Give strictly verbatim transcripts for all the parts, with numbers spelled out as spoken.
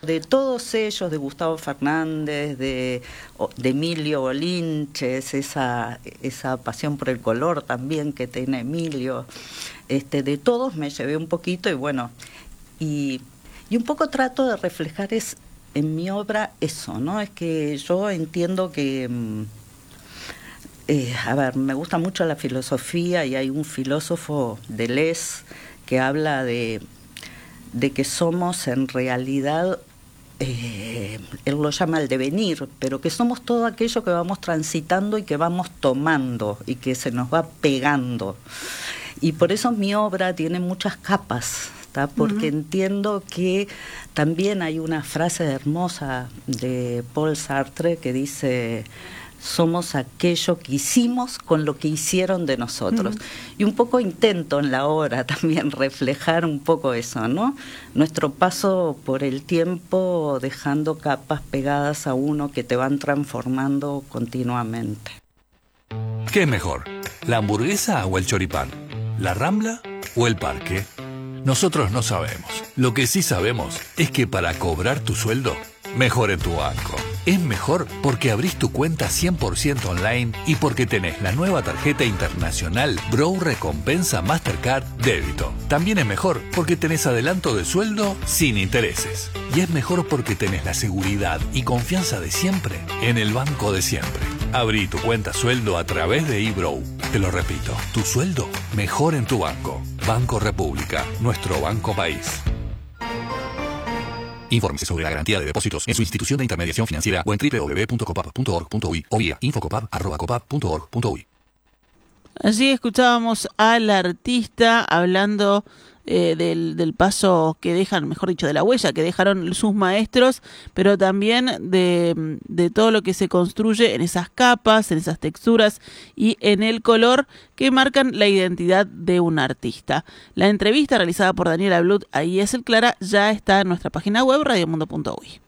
de todos ellos, de Gustavo Fernández, de, de Emilio Bolinches, esa, esa pasión por el color también que tiene Emilio, este, de todos me llevé un poquito y bueno, y, y un poco trato de reflejar es, en mi obra eso, ¿no? Es que yo entiendo que... Eh, a ver, me gusta mucho la filosofía y hay un filósofo, Deleuze, que habla de, de que somos en realidad, eh, él lo llama el devenir, pero que somos todo aquello que vamos transitando y que vamos tomando y que se nos va pegando. Y por eso mi obra tiene muchas capas, ¿tá? Porque uh-huh. entiendo que también hay una frase hermosa de Paul Sartre que dice... somos aquello que hicimos con lo que hicieron de nosotros. Mm. Y un poco intento en la obra también reflejar un poco eso, ¿no? Nuestro paso por el tiempo dejando capas pegadas a uno que te van transformando continuamente. ¿Qué es mejor? ¿La hamburguesa o el choripán? ¿La Rambla o el parque? Nosotros no sabemos. Lo que sí sabemos es que para cobrar tu sueldo, mejor en tu banco. Es mejor porque abrís tu cuenta cien por ciento online y porque tenés la nueva tarjeta internacional Bro Recompensa Mastercard Débito. También es mejor porque tenés adelanto de sueldo sin intereses. Y es mejor porque tenés la seguridad y confianza de siempre en el banco de siempre. Abrí tu cuenta sueldo a través de eBrow. Te lo repito, tu sueldo mejor en tu banco. Banco República, nuestro banco país. Infórmese sobre la garantía de depósitos en su institución de intermediación financiera o en doble u doble u doble u punto copap punto org punto uy o vía infocopap arroba copap punto org punto uy. Allí escuchábamos al artista hablando eh, del, del paso que dejan, mejor dicho, de la huella que dejaron sus maestros, pero también de, de todo lo que se construye en esas capas, en esas texturas y en el color que marcan la identidad de un artista. La entrevista realizada por Daniela Blut a I S L Clara ya está en nuestra página web radiomundo punto uy.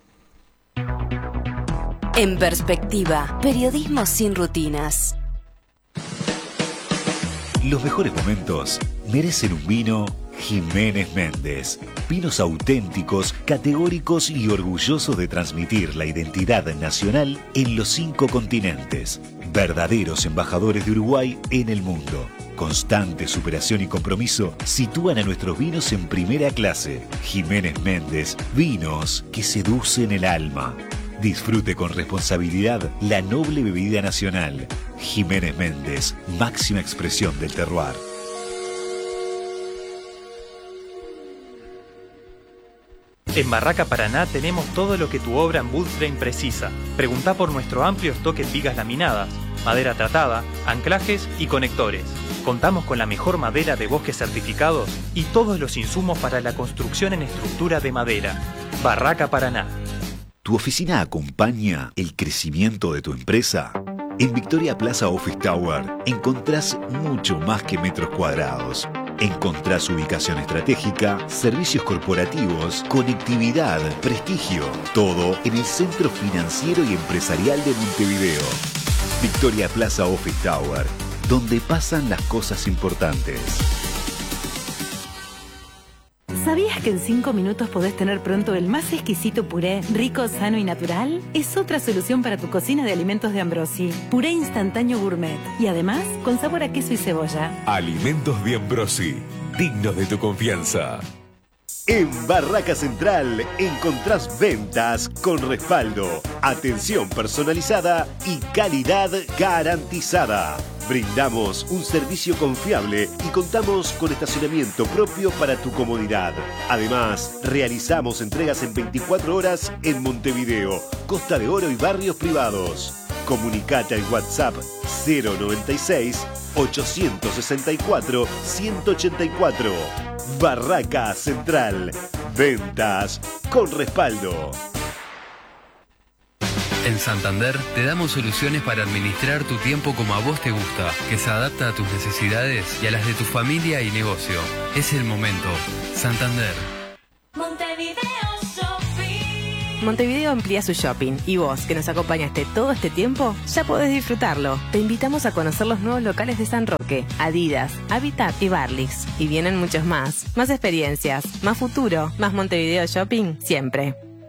En perspectiva, periodismo sin rutinas. Los mejores momentos merecen un vino Jiménez Méndez. Vinos auténticos, categóricos y orgullosos de transmitir la identidad nacional en los cinco continentes. Verdaderos embajadores de Uruguay en el mundo. Constante superación y compromiso sitúan a nuestros vinos en primera clase. Jiménez Méndez, vinos que seducen el alma. Disfrute con responsabilidad la noble bebida nacional. Jiménez Méndez, máxima expresión del terroir. En Barraca Paraná tenemos todo lo que tu obra en woodframe precisa. Preguntá por nuestro amplio stock en vigas laminadas, madera tratada, anclajes y conectores. Contamos con la mejor madera de bosques certificados y todos los insumos para la construcción en estructura de madera. Barraca Paraná. ¿Tu oficina acompaña el crecimiento de tu empresa? En Victoria Plaza Office Tower encontrás mucho más que metros cuadrados. Encontrás ubicación estratégica, servicios corporativos, conectividad, prestigio. Todo en el centro financiero y empresarial de Montevideo. Victoria Plaza Office Tower, donde pasan las cosas importantes. ¿Sabías que en cinco minutos podés tener pronto el más exquisito puré, rico, sano y natural? Es otra solución para tu cocina de alimentos de Ambrosi. Puré instantáneo gourmet. Y además, con sabor a queso y cebolla. Alimentos de Ambrosi. Dignos de tu confianza. En Barraca Central encontrás ventas con respaldo, atención personalizada y calidad garantizada. Brindamos un servicio confiable y contamos con estacionamiento propio para tu comodidad. Además, realizamos entregas en veinticuatro horas en Montevideo, Costa de Oro y barrios privados. Comunicate al WhatsApp cero noventa y seis, ochocientos sesenta y cuatro, ciento ochenta y cuatro. Barraca Central. Ventas con respaldo. En Santander te damos soluciones para administrar tu tiempo como a vos te gusta, que se adapta a tus necesidades y a las de tu familia y negocio. Es el momento. Santander. Montevideo Shopping. Montevideo amplía su shopping y vos, que nos acompañaste todo este tiempo, ya podés disfrutarlo. Te invitamos a conocer los nuevos locales de San Roque, Adidas, Habitat y Barlix. Y vienen muchos más. Más experiencias, más futuro, más Montevideo Shopping siempre.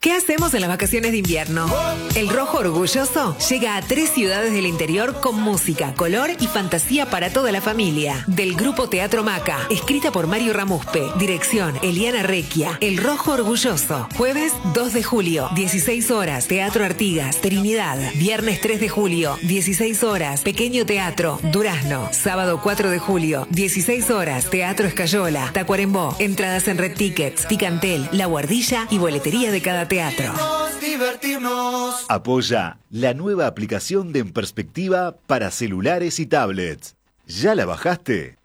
¿Qué hacemos en las vacaciones de invierno? El Rojo Orgulloso llega a tres ciudades del interior con música, color y fantasía para toda la familia. Del grupo Teatro Maca, escrita por Mario Ramuspe, dirección Eliana Recchia. El Rojo Orgulloso, jueves dos de julio, dieciséis horas, Teatro Artigas, Trinidad. Viernes tres de julio, dieciséis horas, Pequeño Teatro, Durazno. Sábado cuatro de julio, dieciséis horas, Teatro Escayola, Tacuarembó. Entradas en Red Tickets, Ticantel, La Guardilla y boletería de cada teatro. Divertirnos. Apoya la nueva aplicación de En Perspectiva para celulares y tablets. ¿Ya la bajaste?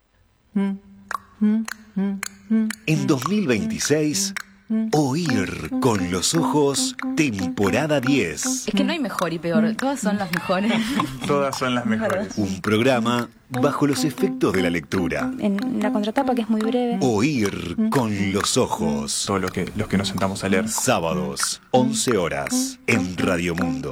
En dos mil veintiséis, Oír con los ojos, temporada diez. Es que no hay mejor y peor, todas son las mejores. Todas son las mejores. Un programa bajo los efectos de la lectura. En la contratapa, que es muy breve. Oír con los ojos. Todos los que, los que nos sentamos a leer. Sábados, once horas, en Radio Mundo.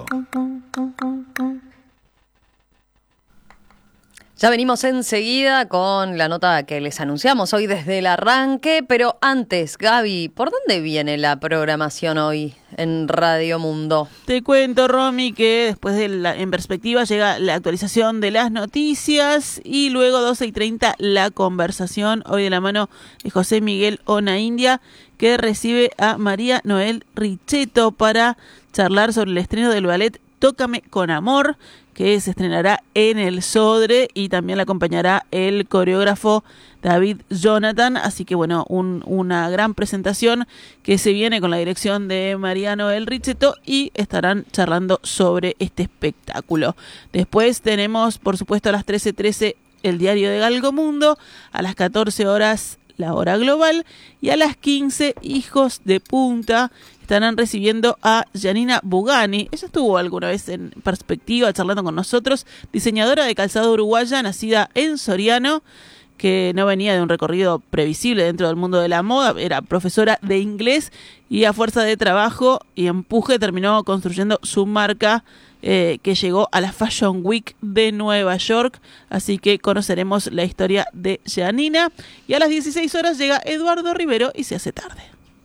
Ya venimos enseguida con la nota que les anunciamos hoy desde el arranque, pero antes, Gaby, ¿por dónde viene la programación hoy en Radio Mundo? Te cuento, Romy, que después de la, En Perspectiva llega la actualización de las noticias y luego doce y treinta la conversación, hoy de la mano de José Miguel Onaindia, que recibe a María Noel Richetto para charlar sobre el estreno del ballet Tócame con Amor, que se estrenará en el Sodre, y también la acompañará el coreógrafo David Jonathan. Así que bueno, un, una gran presentación que se viene con la dirección de María Noel Richetto y estarán charlando sobre este espectáculo. Después tenemos, por supuesto, a las trece trece el diario de Galgomundo, a las catorce horas la hora global y a las quince Hijos de Punta. Estarán recibiendo a Janina Bugani. Ella estuvo alguna vez en Perspectiva charlando con nosotros, diseñadora de calzado uruguaya, nacida en Soriano, que no venía de un recorrido previsible dentro del mundo de la moda, era profesora de inglés y a fuerza de trabajo y empuje terminó construyendo su marca eh, que llegó a la Fashion Week de Nueva York. Así que conoceremos la historia de Janina. Y a las dieciséis horas llega Eduardo Rivero y se hace tarde.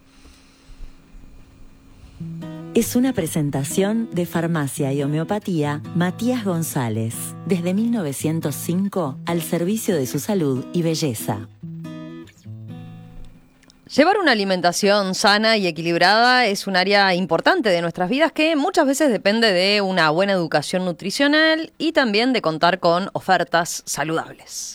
Es una presentación de Farmacia y Homeopatía Matías González, desde mil novecientos cinco al servicio de su salud y belleza. Llevar una alimentación sana y equilibrada es un área importante de nuestras vidas que muchas veces depende de una buena educación nutricional y también de contar con ofertas saludables.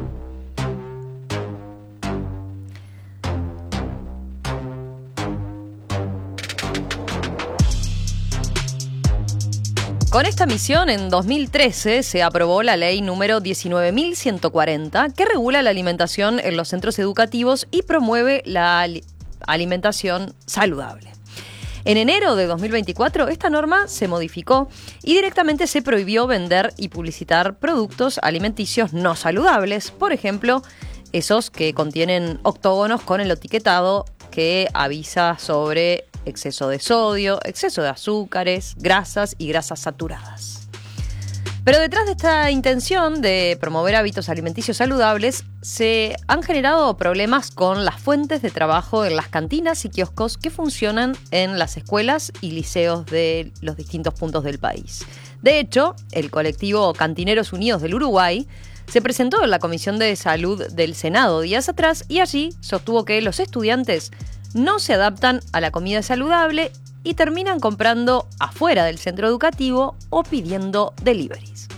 Con esta misión, en dos mil trece se aprobó la ley número diecinueve mil ciento cuarenta, que regula la alimentación en los centros educativos y promueve la al- alimentación saludable. En enero de dos mil veinticuatro, esta norma se modificó y directamente se prohibió vender y publicitar productos alimenticios no saludables, por ejemplo, esos que contienen octógonos con el etiquetado que avisa sobre exceso de sodio, exceso de azúcares, grasas y grasas saturadas. Pero detrás de esta intención de promover hábitos alimenticios saludables, se han generado problemas con las fuentes de trabajo en las cantinas y kioscos que funcionan en las escuelas y liceos de los distintos puntos del país. De hecho, el colectivo Cantineros Unidos del Uruguay se presentó en la Comisión de Salud del Senado días atrás y allí sostuvo que los estudiantes no se adaptan a la comida saludable y terminan comprando afuera del centro educativo o pidiendo deliveries.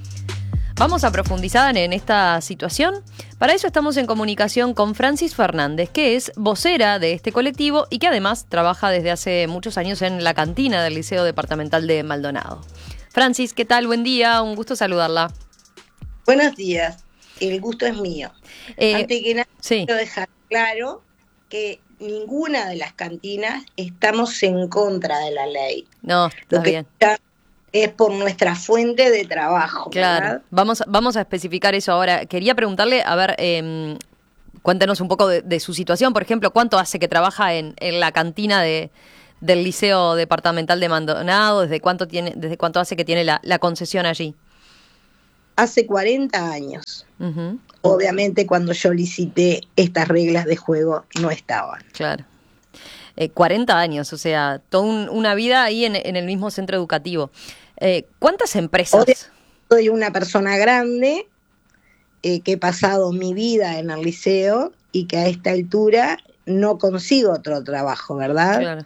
Vamos a profundizar en esta situación. Para eso estamos en comunicación con Francis Fernández, que es vocera de este colectivo y que además trabaja desde hace muchos años en la cantina del Liceo Departamental de Maldonado. Francis, ¿qué tal? Buen día, un gusto saludarla. Buenos días, el gusto es mío. Eh, Antes que nada, sí. quiero dejar claro que ninguna de las cantinas estamos en contra de la ley. No, está Lo que bien. Es por nuestra fuente de trabajo. Claro, ¿verdad? vamos, vamos a especificar eso ahora. Quería preguntarle, a ver, eh, cuéntenos un poco de, de su situación. Por ejemplo, ¿cuánto hace que trabaja en, en la cantina de, del Liceo Departamental de Maldonado? ¿Desde cuánto tiene, desde cuánto hace que tiene la, la concesión allí? Hace cuarenta años. Uh-huh. Obviamente cuando yo licité estas reglas de juego no estaban. Claro. eh, cuarenta años, o sea, toda un, una vida ahí en, en el mismo centro educativo. Eh, ¿Cuántas empresas? Hoy soy una persona grande eh, que he pasado mi vida en el liceo y que a esta altura no consigo otro trabajo, ¿verdad? Claro.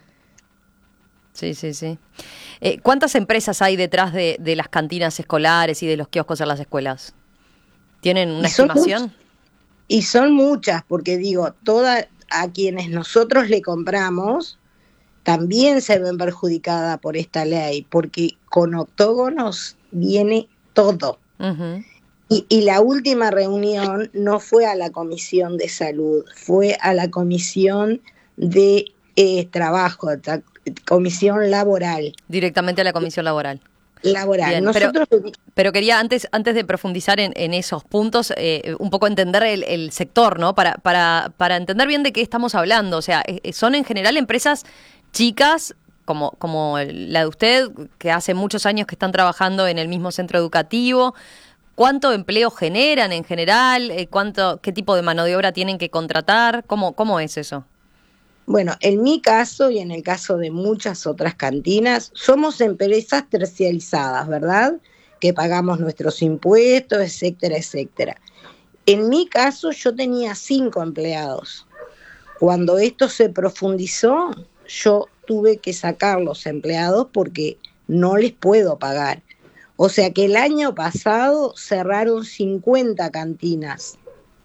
Sí, sí, sí. Eh, ¿Cuántas empresas hay detrás de, de las cantinas escolares y de los kioscos en las escuelas? ¿Tienen una y son estimación? Muchas, y son muchas, porque digo, todas a quienes nosotros le compramos también se ven perjudicadas por esta ley, porque con octógonos viene todo. Uh-huh. Y, y la última reunión no fue a la Comisión de Salud, fue a la Comisión de eh, Trabajo, tra- Comisión Laboral. Directamente a la Comisión Laboral. Laboral. Bien, Nosotros... pero, pero quería, antes antes de profundizar en, en esos puntos, eh, un poco entender el, el sector, ¿no? Para, para, para entender bien de qué estamos hablando. O sea, eh, son en general empresas chicas, como, como la de usted, que hace muchos años que están trabajando en el mismo centro educativo. ¿Cuánto empleo generan en general? ¿Cuánto, qué tipo de mano de obra tienen que contratar? ¿Cómo, cómo es eso? Bueno, en mi caso y en el caso de muchas otras cantinas, somos empresas terciarizadas, ¿verdad? Que pagamos nuestros impuestos, etcétera, etcétera. En mi caso yo tenía cinco empleados. Cuando esto se profundizó, yo tuve que sacar los empleados porque no les puedo pagar. O sea que el año pasado cerraron cincuenta cantinas.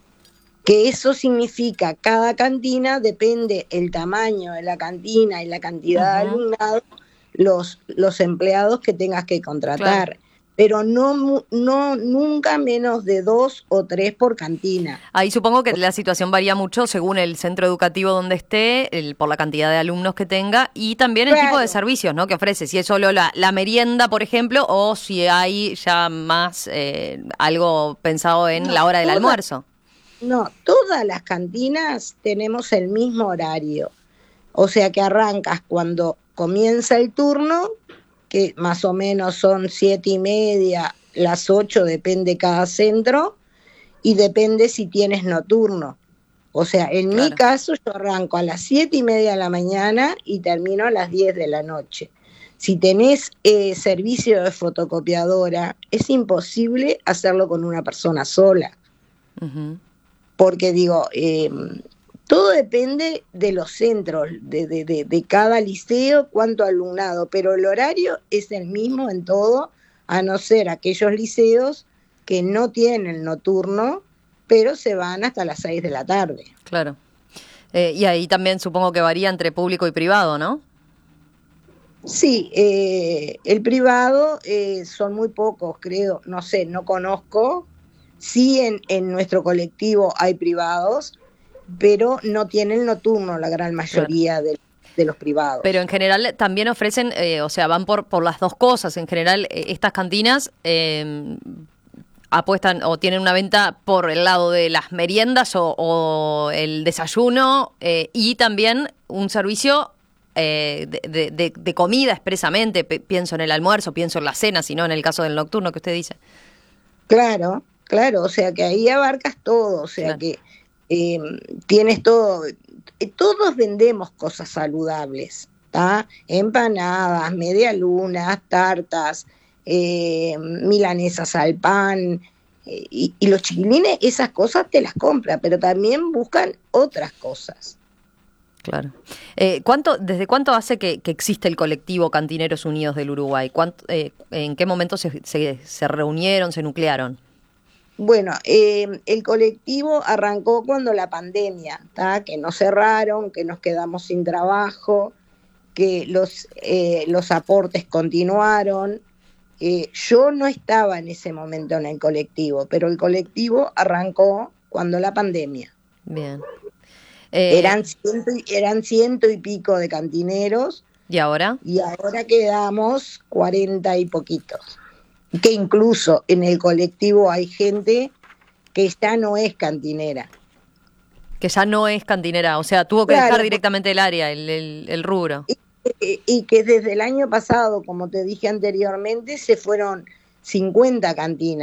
Que eso significa, cada cantina depende el tamaño de la cantina y la cantidad uh-huh. de alumnado, los, los empleados que tengas que contratar. Claro. Pero no, no nunca menos de dos o tres por cantina. Ahí supongo que la situación varía mucho según el centro educativo donde esté, el, por la cantidad de alumnos que tenga y también el claro. tipo de servicios, ¿no? que ofrece. Si es solo la, la merienda, por ejemplo, o si hay ya más eh, algo pensado en no, la hora del toda, almuerzo. No, todas las cantinas tenemos el mismo horario. O sea que arrancas cuando comienza el turno, que más o menos son siete y media, las ocho, depende cada centro, y depende si tienes nocturno. O sea, en claro. mi caso yo arranco a las siete y media de la mañana y termino a las diez de la noche. Si tenés eh, servicio de fotocopiadora, es imposible hacerlo con una persona sola. Uh-huh. Porque digo, eh, todo depende de los centros, de, de, de, de cada liceo, cuánto alumnado, pero el horario es el mismo en todo, a no ser aquellos liceos que no tienen nocturno, pero se van hasta las seis de la tarde. Claro. Eh, y ahí también supongo que varía entre público y privado, ¿no? Sí, eh, el privado eh, son muy pocos, creo, no sé, no conozco. Sí, en, en nuestro colectivo hay privados, pero no tienen nocturno la gran mayoría claro. de, de los privados. Pero en general también ofrecen, eh, o sea, van por, por las dos cosas. En general, eh, estas cantinas eh, apuestan o tienen una venta por el lado de las meriendas o, o el desayuno eh, y también un servicio eh, de, de, de, de comida expresamente. P- pienso en el almuerzo, pienso en la cena, sino en el caso del nocturno que usted dice. Claro, claro, o sea que ahí abarcas todo, o sea claro. que eh, tienes todo, todos vendemos cosas saludables, ¿tá? Empanadas, medialunas, tartas, eh, milanesas al pan, eh, y, y los chiquilines esas cosas te las compran, pero también buscan otras cosas. Claro. Eh, ¿cuánto, ¿Desde cuánto hace que, que existe el colectivo Cantineros Unidos del Uruguay? ¿Cuánto, eh, ¿En qué momento se, se, se reunieron, se nuclearon? Bueno, eh, el colectivo arrancó cuando la pandemia, ¿tá? Que nos cerraron, que nos quedamos sin trabajo, que los, eh, los aportes continuaron. Eh, yo no estaba en ese momento en el colectivo, pero el colectivo arrancó cuando la pandemia. Bien. Eh, eran, ciento, eran ciento y pico de cantineros. ¿Y ahora? Y ahora quedamos cuarenta y poquitos. Que incluso en el colectivo hay gente que ya no es cantinera. Que ya no es cantinera, o sea, tuvo que claro, dejar directamente el área, el, el, el rubro. Y, y que desde el año pasado, como te dije anteriormente, se fueron cincuenta cantinas.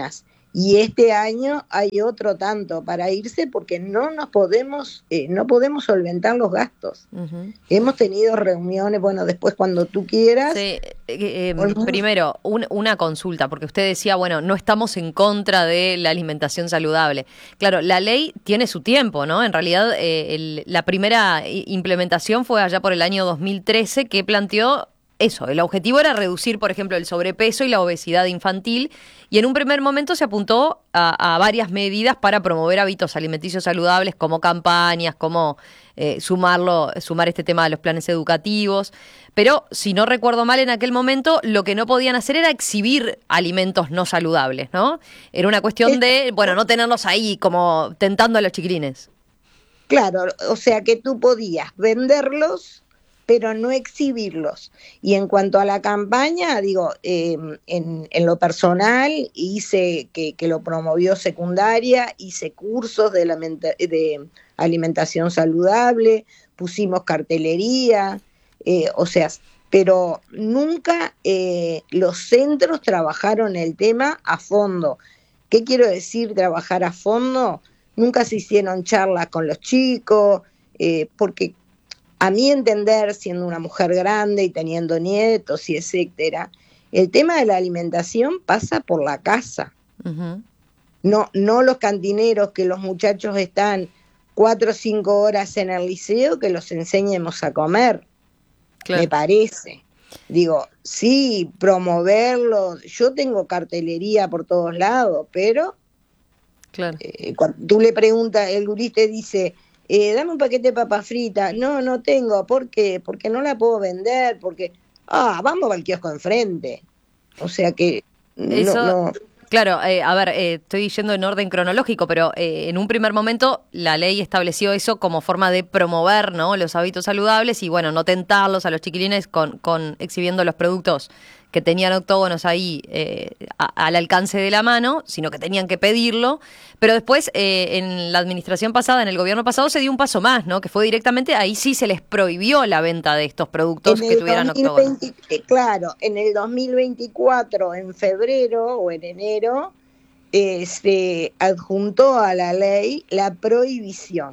Y este año hay otro tanto para irse porque no nos podemos, eh, no podemos solventar los gastos. Ujú. Hemos tenido reuniones, bueno, después cuando tú quieras. Sí, eh, eh, primero, un- una consulta, porque usted decía, bueno, no estamos en contra de la alimentación saludable. Claro, la ley tiene su tiempo, ¿no? En realidad, eh, el- la primera i- implementación fue allá por el año dos mil trece, que planteó eso. El objetivo era reducir, por ejemplo, el sobrepeso y la obesidad infantil, y en un primer momento se apuntó a, a varias medidas para promover hábitos alimenticios saludables, como campañas, como eh, sumarlo, sumar este tema de los planes educativos. Pero, si no recuerdo mal, en aquel momento lo que no podían hacer era exhibir alimentos no saludables, ¿no? Era una cuestión de, bueno, no tenerlos ahí como tentando a los chiquilines. Claro, o sea que tú podías venderlos, pero no exhibirlos. Y en cuanto a la campaña, digo, eh, en, en lo personal, hice que, que lo promovió secundaria, hice cursos de, lamenta- de alimentación saludable, pusimos cartelería, eh, o sea, pero nunca eh, los centros trabajaron el tema a fondo. ¿Qué quiero decir trabajar a fondo? Nunca se hicieron charlas con los chicos, eh, porque a mi entender, siendo una mujer grande y teniendo nietos y etcétera, el tema de la alimentación pasa por la casa. Ujú. No, no los cantineros, que los muchachos están cuatro o cinco horas en el liceo, que los enseñemos a comer, Claro. me parece. Digo, sí, promoverlo. Yo tengo cartelería por todos lados, pero Claro. eh, cuando tú le preguntas, el gurí te dice, eh, dame un paquete de papas fritas. No, no tengo. ¿Por qué? Porque no la puedo vender, porque, ah, vamos al kiosco enfrente. O sea que, no, Eso, no. claro, eh, a ver, eh, estoy yendo en orden cronológico, pero eh, en un primer momento la ley estableció eso como forma de promover, ¿no?, los hábitos saludables y, bueno, no tentarlos a los chiquilines con, con exhibiendo los productos que tenían octógonos ahí eh, a- al alcance de la mano, sino que tenían que pedirlo. Pero después, eh, en la administración pasada, en el gobierno pasado, se dio un paso más, ¿no?, que fue directamente, ahí sí se les prohibió la venta de estos productos En que el tuvieran dos mil octógonos. veinte, eh, claro, en el dos mil veinticuatro, en febrero o en enero, eh, se adjuntó a la ley la prohibición.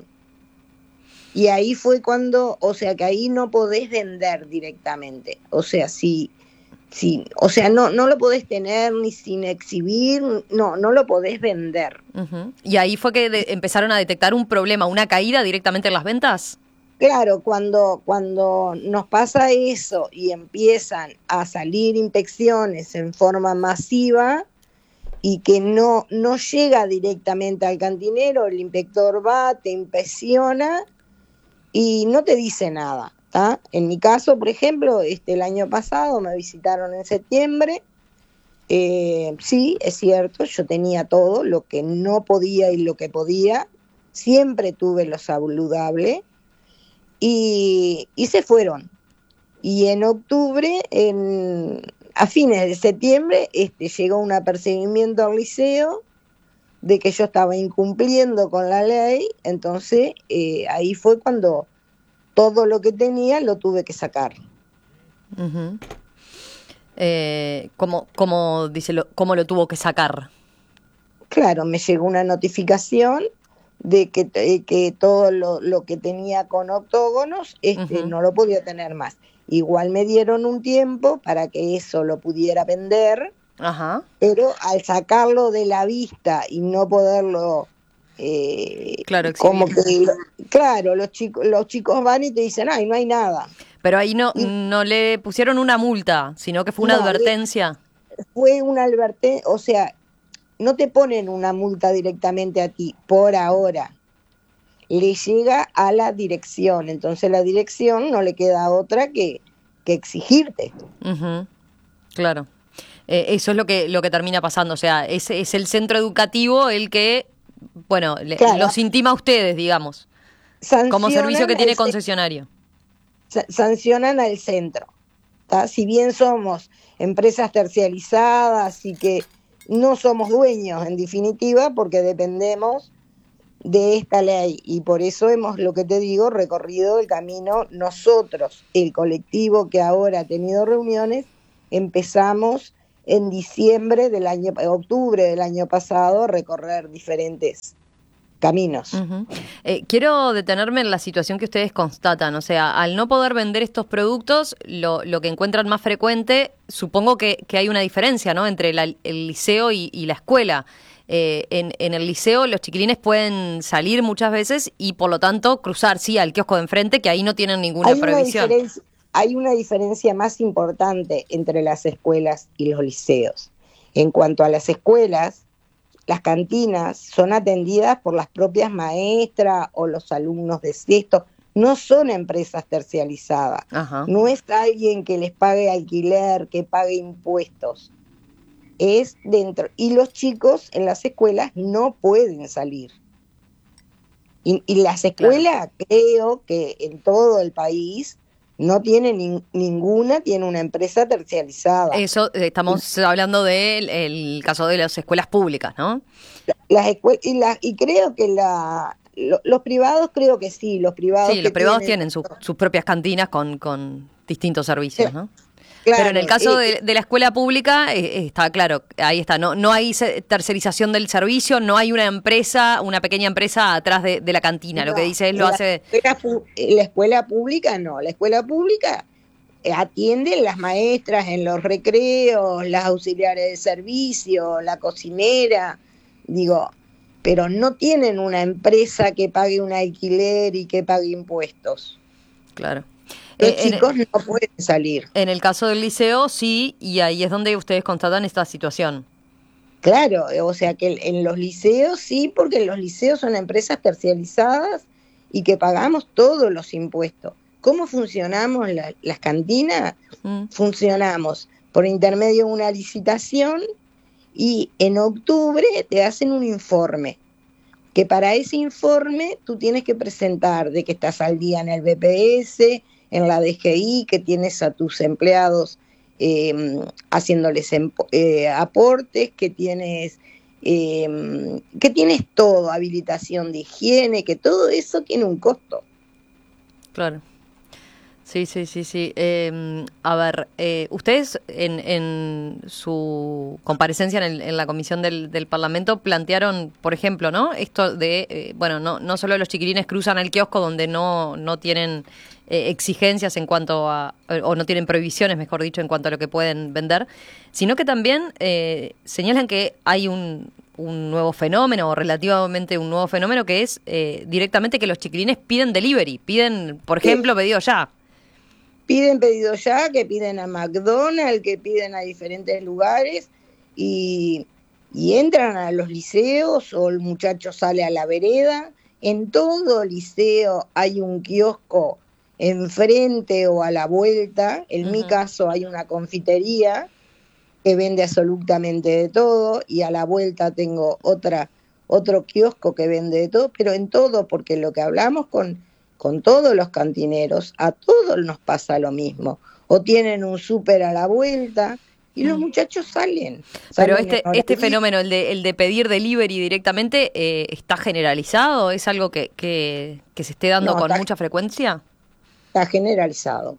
Y ahí fue cuando, o sea que ahí no podés vender directamente. O sea, si, si, o sea, no, no lo podés tener ni sin exhibir, no, no lo podés vender. Ujú. Y ahí fue que de- empezaron a detectar un problema, una caída directamente en las ventas. Claro, cuando, cuando nos pasa eso y empiezan a salir inspecciones en forma masiva y que no, no llega directamente al cantinero, el inspector va, te inspecciona y no te dice nada, ¿tá? En mi caso, por ejemplo, este, el año pasado me visitaron en septiembre. Eh, sí, es cierto, yo tenía todo, lo que no podía y lo que podía. Siempre tuve lo saludable. Y, y se fueron. Y en octubre, en, a fines de septiembre, este, llegó un apercibimiento al liceo de que yo estaba incumpliendo con la ley, entonces eh, ahí fue cuando todo lo que tenía lo tuve que sacar. Ujú. Eh, ¿cómo, cómo, dice lo, cómo lo tuvo que sacar? Claro, me llegó una notificación de que, eh, que todo lo, lo que tenía con octógonos este, Ujú. no lo podía tener más. Igual me dieron un tiempo para que eso lo pudiera vender, Ajá. pero al sacarlo de la vista y no poderlo, eh, Claro, como exhibir. que, lo- claro, los chicos, los chicos van y te dicen, ay, no hay nada. Pero ahí no, no le pusieron una multa, sino que fue una No, le- advertencia. Fue una advertencia, o sea, no te ponen una multa directamente a ti, por ahora. Le llega a la dirección, entonces la dirección no le queda otra que, que exigirte. Ujú. Claro. Eh, eso es lo que, lo que termina pasando. O sea, es, es el centro educativo el que, bueno, le- Claro. los intima a ustedes, digamos, como servicio que Sancionan tiene el- concesionario. sa- sancionan al centro, ¿tá? Si bien somos empresas terciarizadas y que no somos dueños, en definitiva, porque dependemos de esta ley y por eso hemos, lo que te digo, recorrido el camino nosotros, el colectivo que ahora ha tenido reuniones, empezamos en diciembre del año, octubre del año pasado, recorrer diferentes caminos. Uh-huh. Eh, quiero detenerme en la situación que ustedes constatan, o sea, al no poder vender estos productos, lo, lo que encuentran más frecuente, supongo que, que hay una diferencia, ¿no?, entre la, el liceo y, y la escuela. Eh, en, en el liceo los chiquilines pueden salir muchas veces y por lo tanto cruzar, sí, al kiosco de enfrente, que ahí no tienen ninguna hay prohibición. Una hay una diferencia más importante entre las escuelas y los liceos. En cuanto a las escuelas, las cantinas son atendidas por las propias maestras o los alumnos de sexto, no son empresas terciarizadas. Ajá. No es alguien que les pague alquiler, que pague impuestos. Es dentro. Y los chicos en las escuelas no pueden salir. Y, y las escuelas, claro, creo que en todo el país no tiene ni, ninguna, tiene una empresa terciarizada. Eso, eh, estamos sí. hablando del el caso de las escuelas públicas, ¿no? Las escuelas, y, la, y creo que la lo, los privados, creo que sí, los privados. Sí, los privados tienen, tienen su, sus propias cantinas con, con distintos servicios, ¿no? Claro, pero en el caso eh, de, de la escuela pública, eh, está claro, ahí está, no no hay tercerización del servicio, no hay una empresa, una pequeña empresa atrás de, de la cantina, no, lo que dice es lo la hace... Escuela, la escuela pública no, la escuela pública atiende las maestras en los recreos, las auxiliares de servicio, la cocinera, digo, pero no tienen una empresa que pague un alquiler y que pague impuestos. Claro. Los eh, chicos en, no pueden salir. En el caso del liceo, sí, y ahí es donde ustedes constatan esta situación. Claro, o sea que en los liceos sí, porque los liceos son empresas terciarizadas y que pagamos todos los impuestos. ¿Cómo funcionamos la, las cantinas? Mm. Funcionamos por intermedio de una licitación y en octubre te hacen un informe. Que para ese informe tú tienes que presentar de que estás al día en el B P S, en la D G I, que tienes a tus empleados eh, haciéndoles eh, aportes, que tienes eh, que tienes todo, habilitación de higiene, que todo eso tiene un costo. Claro. Sí, sí, sí, sí. Eh, a ver, eh, ustedes en, en su comparecencia en, el, en la comisión del, del Parlamento plantearon, por ejemplo, ¿no? Esto de, eh, bueno, no no solo los chiquilines cruzan al kiosco donde no no tienen eh, exigencias en cuanto a, o no tienen prohibiciones, mejor dicho, en cuanto a lo que pueden vender, sino que también eh, señalan que hay un un nuevo fenómeno, o relativamente un nuevo fenómeno, que es eh, directamente que los chiquilines piden delivery, piden, por ejemplo, sí. pedido ya. Piden pedido ya, que piden a McDonald's, que piden a diferentes lugares y, y entran a los liceos o el muchacho sale a la vereda. En todo liceo hay un kiosco enfrente o a la vuelta. En uh-huh. mi caso hay una confitería que vende absolutamente de todo y a la vuelta tengo otra otro kiosco que vende de todo, pero en todo, porque lo que hablamos con con todos los cantineros, a todos nos pasa lo mismo. O tienen un súper a la vuelta y los muchachos salen. Pero salen este este fenómeno, el de el de pedir delivery directamente, eh, ¿está generalizado? ¿Es algo que, que, que se esté dando no, con está, mucha frecuencia? Está generalizado.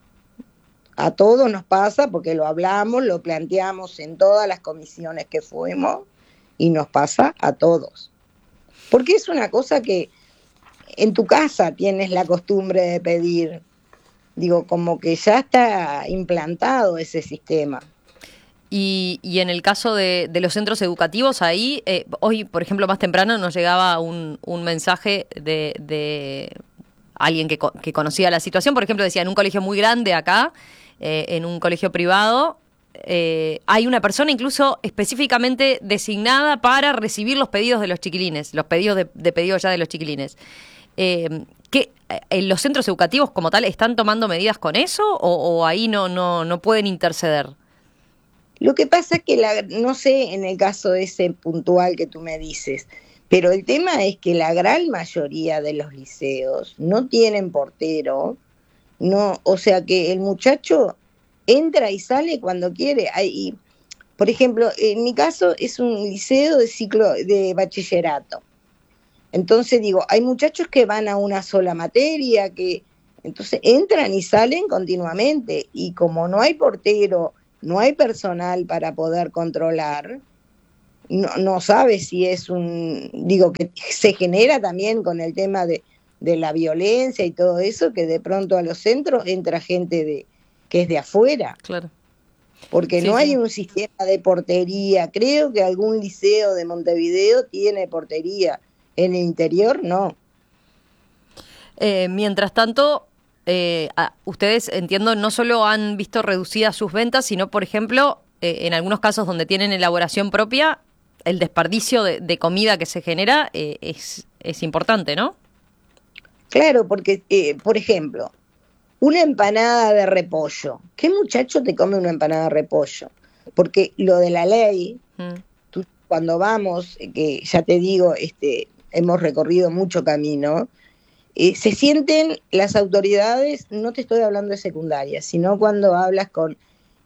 A todos nos pasa porque lo hablamos, lo planteamos en todas las comisiones que fuimos y nos pasa a todos. Porque es una cosa que en tu casa tienes la costumbre de pedir, digo, como que ya está implantado ese sistema. Y, y en el caso de, de los centros educativos, ahí, eh, hoy, por ejemplo, más temprano nos llegaba un, un mensaje de, de alguien que, que conocía la situación. Por ejemplo, decía, en un colegio muy grande acá, eh, en un colegio privado, eh, hay una persona incluso específicamente designada para recibir los pedidos de los chiquilines, los pedidos de, de pedido ya de los chiquilines. Eh, ¿qué, ¿En los centros educativos como tal están tomando medidas con eso o, o ahí no, no, no pueden interceder? Lo que pasa es que, la, no sé en el caso ese puntual que tú me dices, pero el tema es que la gran mayoría de los liceos no tienen portero, no, o sea que el muchacho entra y sale cuando quiere. Hay, por ejemplo, en mi caso es un liceo de ciclo de bachillerato. Entonces digo, hay muchachos que van a una sola materia, que entonces entran y salen continuamente, y como no hay portero no hay personal para poder controlar, no, no sabe si es un, digo que se genera también con el tema de, de la violencia y todo eso, que de pronto a los centros entra gente de que es de afuera. Claro. Porque Sí, no sí. hay un sistema de portería. Creo que algún liceo de Montevideo tiene portería. En el interior, no. Eh, mientras tanto, eh, a- ustedes, entiendo, no solo han visto reducidas sus ventas, sino, por ejemplo, eh, en algunos casos donde tienen elaboración propia, el desperdicio de, de comida que se genera eh, es, es importante, ¿no? Claro, porque, eh, por ejemplo, una empanada de repollo. ¿Qué muchacho te come una empanada de repollo? Porque lo de la ley, Mm. tú, cuando vamos, eh, que ya te digo, este, hemos recorrido mucho camino, eh, se sienten las autoridades, no te estoy hablando de secundaria, sino cuando hablas con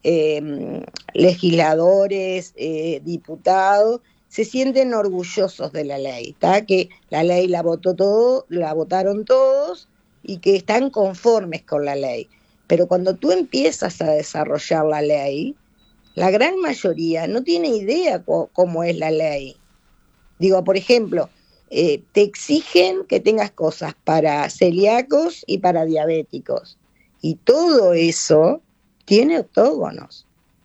eh, legisladores, eh, diputados, se sienten orgullosos de la ley, ¿tá? Que la ley la votó todo, la votaron todos y que están conformes con la ley. Pero cuando tú empiezas a desarrollar la ley, la gran mayoría no tiene idea co- cómo es la ley. Digo, por ejemplo, eh, te exigen que tengas cosas para celíacos y para diabéticos. Y todo eso tiene octógonos.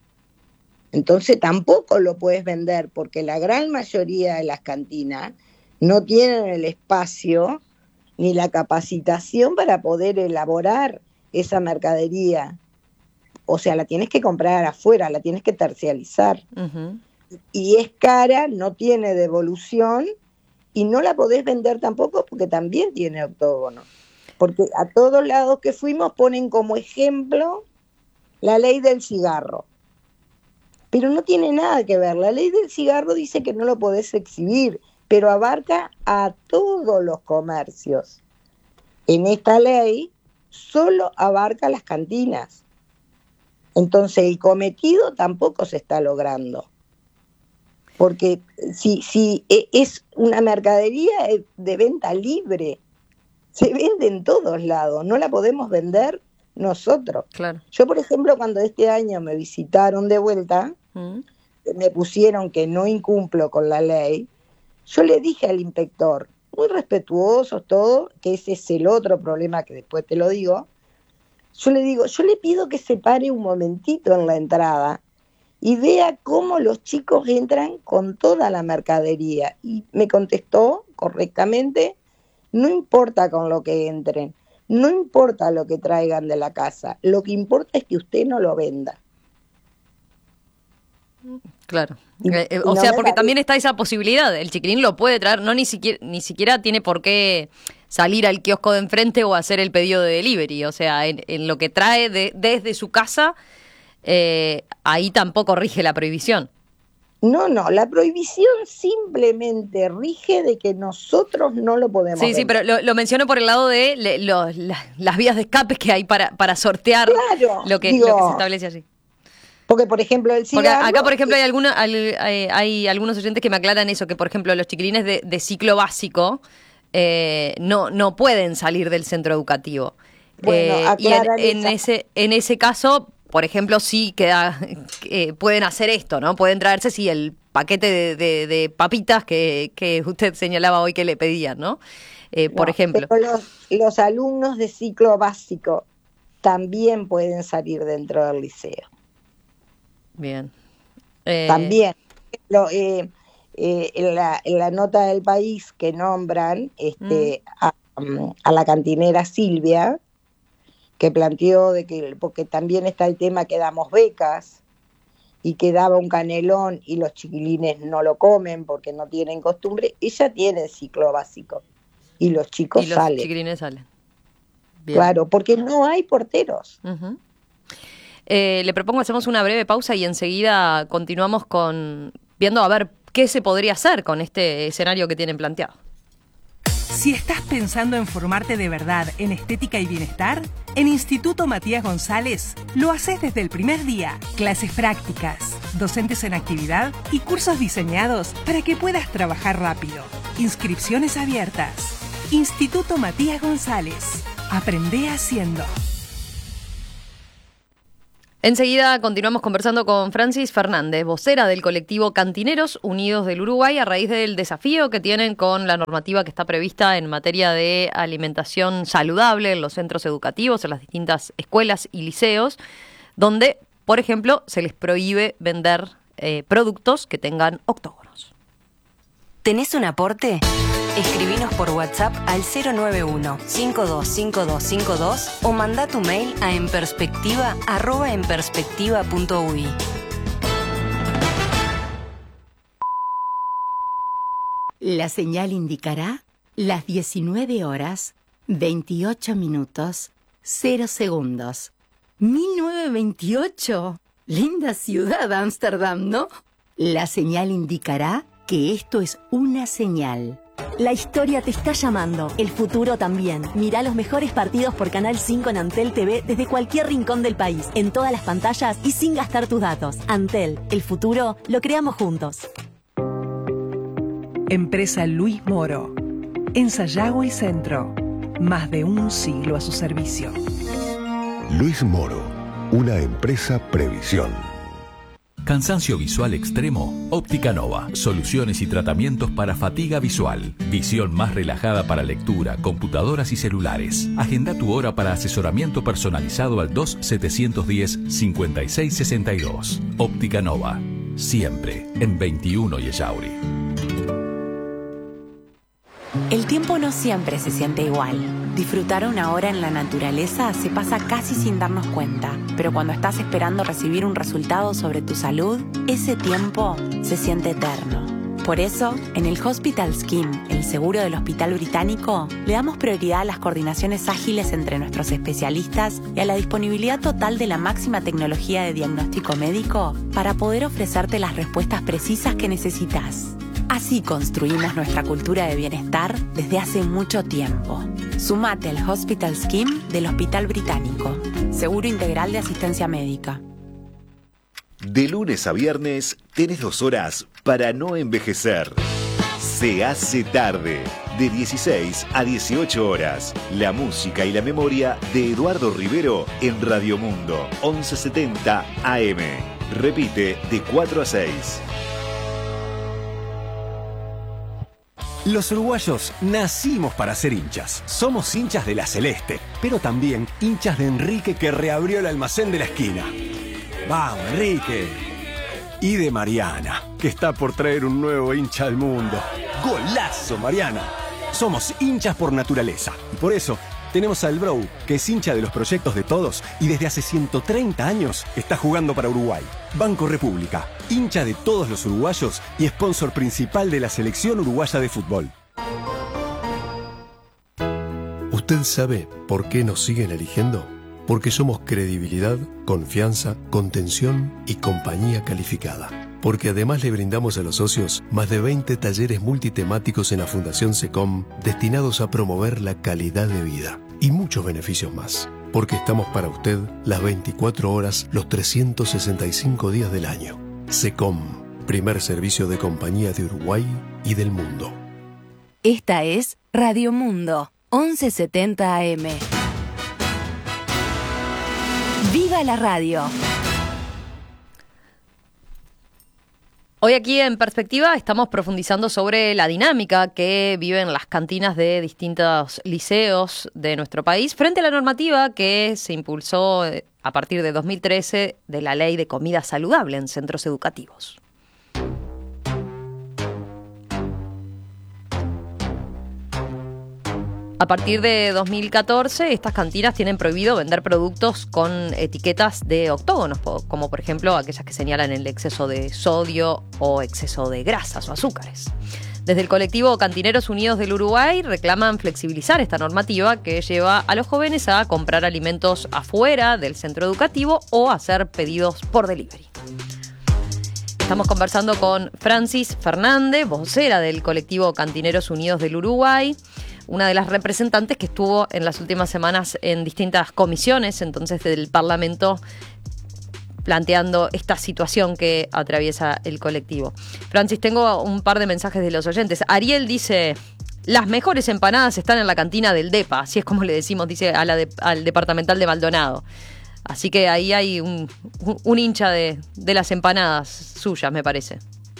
Entonces tampoco lo puedes vender porque la gran mayoría de las cantinas no tienen el espacio ni la capacitación para poder elaborar esa mercadería. O sea, la tienes que comprar afuera, la tienes que tercializar. Ujú. Y es cara, no tiene devolución y no la podés vender tampoco porque también tiene octógono. Porque a todos lados que fuimos ponen como ejemplo la ley del cigarro. Pero no tiene nada que ver. La ley del cigarro dice que no lo podés exhibir, pero abarca a todos los comercios. En esta ley solo abarca las cantinas. Entonces el cometido tampoco se está logrando. Porque si, si e- es una mercadería eh, de venta libre, se vende en todos lados, no la podemos vender nosotros. Claro. Yo, por ejemplo, cuando este año me visitaron de vuelta, Mm. me pusieron que no incumplo con la ley, yo le dije al inspector, muy respetuosos todo, que ese es el otro problema que después te lo digo, yo le digo, yo le pido que se pare un momentito en la entrada y vea cómo los chicos entran con toda la mercadería. Y me contestó correctamente, no importa con lo que entren, no importa lo que traigan de la casa, lo que importa es que usted no lo venda. Claro. Y- Eh, eh, y o no sea, me porque parece- también está esa posibilidad. El chiquilín lo puede traer, no ni siquiera, ni siquiera tiene por qué salir al kiosco de enfrente o hacer el pedido de delivery. O sea, en, en lo que trae de- desde su casa, eh, ahí tampoco rige la prohibición. No, no, la prohibición simplemente rige de que nosotros no lo podemos Sí, sí, vender. pero lo, lo menciono por el lado de le- los- la- las vías de escape que hay para, para sortear Claro, lo, que, digo, lo que se establece allí. Porque, por ejemplo, el Porque cigarro... acá, por ejemplo, hay, alguna, al- hay, hay algunos oyentes que me aclaran eso, que por ejemplo los chiquilines de, de ciclo básico eh, no, no pueden salir del centro educativo. Bueno, Eh, y en, aclaran en esa- ese, en ese caso, por ejemplo, sí queda, eh, pueden hacer esto, ¿no? Pueden traerse, sí, el paquete de, de- de papitas que, que usted señalaba hoy que le pedían, ¿no? Eh, por No, ejemplo. pero los, los alumnos de ciclo básico también pueden salir dentro del liceo. Bien. Eh, También. Por ejemplo, eh, eh, en, la, en la nota del país que nombran este, a, um, a la cantinera Silvia, que planteó de que, porque también está el tema que damos becas y que daba un canelón y los chiquilines no lo comen porque no tienen costumbre, ella tiene ciclo básico y los chicos y los salen. chiquilines salen. Bien. Claro, porque no hay porteros. Ujú. Eh, le propongo hacemos una breve pausa y enseguida continuamos con viendo a ver qué se podría hacer con este escenario que tienen planteado. Si estás pensando en formarte de verdad en estética y bienestar, en Instituto Matías González lo haces desde el primer día. Clases prácticas, docentes en actividad y cursos diseñados para que puedas trabajar rápido. Inscripciones abiertas. Instituto Matías González. Aprende haciendo. Enseguida continuamos conversando con Francis Fernández, vocera del colectivo Cantineros Unidos del Uruguay, a raíz del desafío que tienen con la normativa que está prevista en materia de alimentación saludable en los centros educativos, en las distintas escuelas y liceos, donde, por ejemplo, se les prohíbe vender eh, productos que tengan octógonos. ¿Tenés un aporte? Escribinos por WhatsApp al cero nueve uno, cinco dos cinco dos cinco dos o manda tu mail a enperspectiva arroba enperspectiva punto uy. La señal indicará las diecinueve horas, veintiocho minutos, cero segundos. mil novecientos veintiocho. Linda ciudad, Ámsterdam, ¿no? La señal indicará que esto es una señal. La historia te está llamando, el futuro también. Mirá los mejores partidos por Canal cinco en Antel T V desde cualquier rincón del país, en todas las pantallas y sin gastar tus datos. Antel, el futuro lo creamos juntos. Empresa Luis Moro. En Sayago y Centro. Más de un siglo a su servicio. Luis Moro, una empresa Previsión. Cansancio visual extremo, Óptica Nova. Soluciones y tratamientos para fatiga visual. Visión más relajada para lectura, computadoras y celulares. Agenda tu hora para asesoramiento personalizado al dos setecientos diez, cincuenta y seis sesenta y dos. Óptica Nova. Siempre en veintiuno y Ellauri. El tiempo no siempre se siente igual. Disfrutar una hora en la naturaleza se pasa casi sin darnos cuenta, pero cuando estás esperando recibir un resultado sobre tu salud, ese tiempo se siente eterno. Por eso, en el Hospital Scheme, el seguro del Hospital Británico, le damos prioridad a las coordinaciones ágiles entre nuestros especialistas y a la disponibilidad total de la máxima tecnología de diagnóstico médico para poder ofrecerte las respuestas precisas que necesitas. Así construimos nuestra cultura de bienestar desde hace mucho tiempo. Sumate al Hospital Scheme del Hospital Británico. Seguro integral de asistencia médica. De lunes a viernes tenés dos horas para no envejecer. Se hace tarde. De dieciséis a dieciocho horas. La música y la memoria de Eduardo Rivero en Radio Mundo. once setenta A M. Repite de cuatro a seis. Los uruguayos nacimos para ser hinchas. Somos hinchas de la Celeste, pero también hinchas de Enrique, que reabrió el almacén de la esquina. ¡Vamos, Enrique! Y de Mariana, que está por traer un nuevo hincha al mundo. ¡Golazo, Mariana! Somos hinchas por naturaleza y por eso tenemos al Bro, que es hincha de los proyectos de todos y desde hace ciento treinta años está jugando para Uruguay. Banco República, hincha de todos los uruguayos y sponsor principal de la selección uruguaya de fútbol. ¿Usted sabe por qué nos siguen eligiendo? Porque somos credibilidad, confianza, contención y compañía calificada. Porque además le brindamos a los socios más de veinte talleres multitemáticos en la Fundación SECOM destinados a promover la calidad de vida y muchos beneficios más. Porque estamos para usted las veinticuatro horas, los trescientos sesenta y cinco días del año. SECOM, primer servicio de compañía de Uruguay y del mundo. Esta es Radio Mundo, once setenta A M. ¡Viva la radio! Hoy aquí en Perspectiva estamos profundizando sobre la dinámica que viven las cantinas de distintos liceos de nuestro país frente a la normativa que se impulsó a partir de dos mil trece de la Ley de Comida Saludable en Centros Educativos. A partir de dos mil catorce, estas cantinas tienen prohibido vender productos con etiquetas de octógonos, como por ejemplo aquellas que señalan el exceso de sodio o exceso de grasas o azúcares. Desde el colectivo Cantineros Unidos del Uruguay reclaman flexibilizar esta normativa que lleva a los jóvenes a comprar alimentos afuera del centro educativo o hacer pedidos por delivery. Estamos conversando con Francis Fernández, vocera del colectivo Cantineros Unidos del Uruguay, una de las representantes que estuvo en las últimas semanas en distintas comisiones entonces del Parlamento planteando esta situación que atraviesa el colectivo. Francis, tengo un par de mensajes de los oyentes. Ariel dice: las mejores empanadas están en la cantina del DEPA, así es como le decimos, dice a la de, al departamental de Maldonado. Así que ahí hay un, un, un hincha de, de las empanadas suyas, me parece.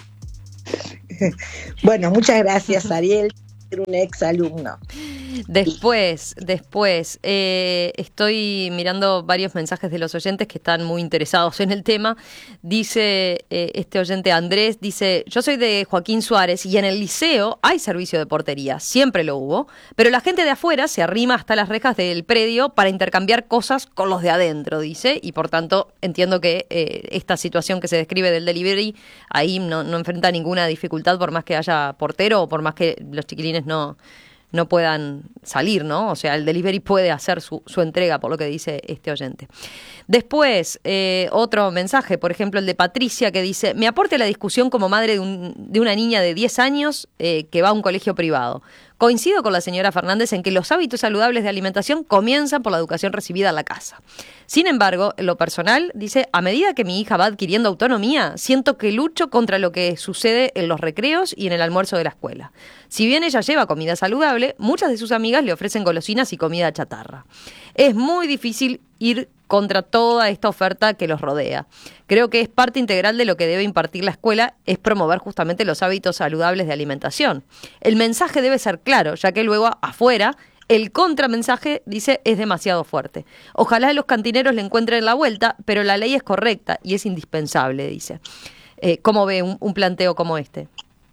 Bueno, muchas gracias, Ariel, un ex alumno. Después, después, eh, estoy mirando varios mensajes de los oyentes que están muy interesados en el tema. Dice eh, este oyente Andrés, dice, yo soy de Joaquín Suárez y en el liceo hay servicio de portería, siempre lo hubo, pero la gente de afuera se arrima hasta las rejas del predio para intercambiar cosas con los de adentro, dice, y por tanto entiendo que eh, esta situación que se describe del delivery, ahí no, no enfrenta ninguna dificultad por más que haya portero o por más que los chiquilines no... no puedan salir, ¿no? O sea, el delivery puede hacer su, su entrega, por lo que dice este oyente. Después, eh, otro mensaje, por ejemplo, el de Patricia, que dice, me aporte a la discusión como madre de, un, de una niña de diez años eh, que va a un colegio privado. Coincido con la señora Fernández en que los hábitos saludables de alimentación comienzan por la educación recibida en la casa. Sin embargo, en lo personal, dice, a medida que mi hija va adquiriendo autonomía, siento que lucho contra lo que sucede en los recreos y en el almuerzo de la escuela. Si bien ella lleva comida saludable, muchas de sus amigas le ofrecen golosinas y comida chatarra. Es muy difícil ir contra toda esta oferta que los rodea. Creo que es parte integral de lo que debe impartir la escuela, es promover justamente los hábitos saludables de alimentación. El mensaje debe ser claro, ya que luego afuera el contramensaje, dice, es demasiado fuerte. Ojalá los cantineros le encuentren la vuelta, pero la ley es correcta y es indispensable, dice. Eh, ¿Cómo ve un, un planteo como este?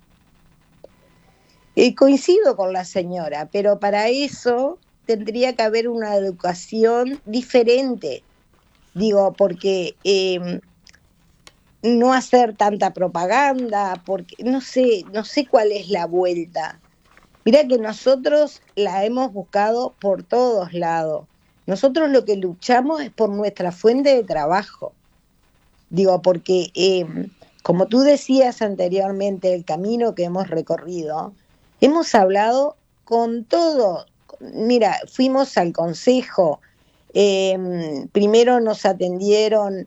Eh, coincido con la señora, pero para eso tendría que haber una educación diferente. Digo, porque eh, no hacer tanta propaganda, porque no sé, no sé cuál es la vuelta. Mirá que nosotros la hemos buscado por todos lados. Nosotros lo que luchamos es por nuestra fuente de trabajo. Digo, porque eh, como tú decías anteriormente, el camino que hemos recorrido, hemos hablado con todo. Mira, fuimos al consejo, eh, primero nos atendieron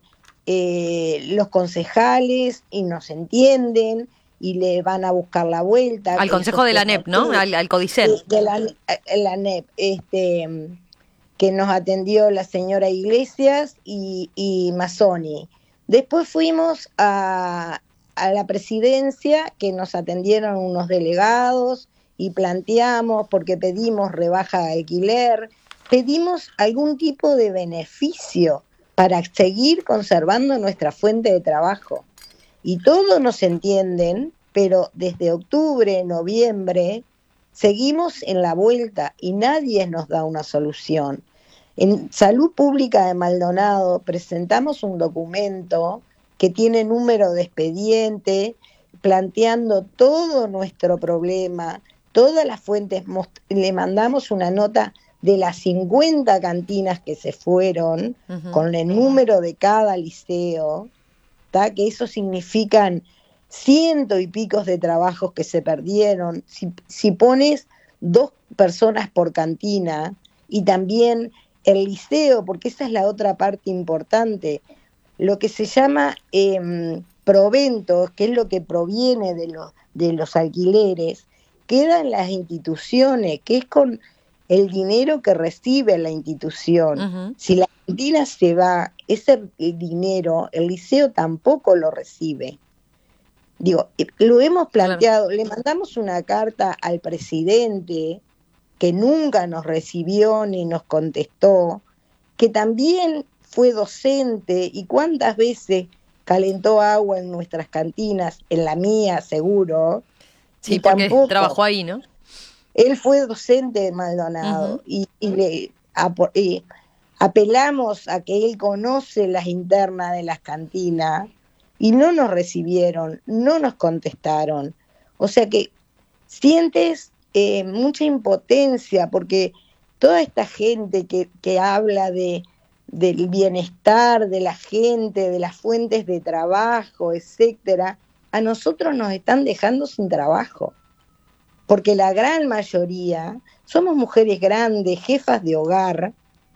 eh, los concejales y nos entienden y le van a buscar la vuelta. Al consejo de la N E P, ¿no? Al, al Codicen. De la, la N E P, este, que nos atendió la señora Iglesias y, y Mazzoni. Después fuimos a, a la presidencia, que nos atendieron unos delegados, y planteamos, porque pedimos rebaja de alquiler, pedimos algún tipo de beneficio para seguir conservando nuestra fuente de trabajo. Y todos nos entienden, pero desde octubre, noviembre, seguimos en la vuelta y nadie nos da una solución. En Salud Pública de Maldonado presentamos un documento que tiene número de expediente, planteando todo nuestro problema, todas las fuentes, le mandamos una nota de las cincuenta cantinas que se fueron, uh-huh, con el número de cada liceo, ¿tá? Que eso significan ciento y picos de trabajos que se perdieron. Si, si pones dos personas por cantina y también el liceo, porque esa es la otra parte importante, lo que se llama eh, proventos, que es lo que proviene de los, de los alquileres, queda en las instituciones, que es con el dinero que recibe la institución. Uh-huh. Si la cantina se va, ese dinero, el liceo tampoco lo recibe. Digo, lo hemos planteado, claro. Le mandamos una carta al presidente, que nunca nos recibió ni nos contestó, que también fue docente, y cuántas veces calentó agua en nuestras cantinas, en la mía seguro. Sí, porque tampoco, trabajó ahí, ¿no? Él fue docente de Maldonado, uh-huh, y, y le a, y apelamos a que él conoce las internas de las cantinas y no nos recibieron, no nos contestaron. O sea que sientes eh, mucha impotencia, porque toda esta gente que, que habla de del bienestar de la gente, de las fuentes de trabajo, etcétera, a nosotros nos están dejando sin trabajo, porque la gran mayoría somos mujeres grandes, jefas de hogar,